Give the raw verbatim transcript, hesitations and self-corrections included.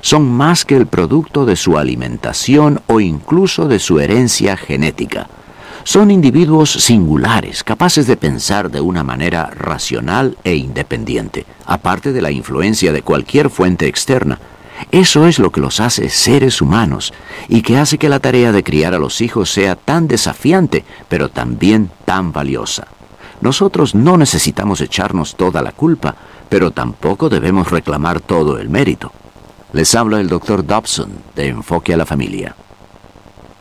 son más que el producto de su alimentación o incluso de su herencia genética. Son individuos singulares, capaces de pensar de una manera racional e independiente, aparte de la influencia de cualquier fuente externa. Eso es lo que los hace seres humanos y que hace que la tarea de criar a los hijos sea tan desafiante, pero también tan valiosa. Nosotros no necesitamos echarnos toda la culpa, pero tampoco debemos reclamar todo el mérito. Les habla el doctor Dobson de Enfoque a la Familia.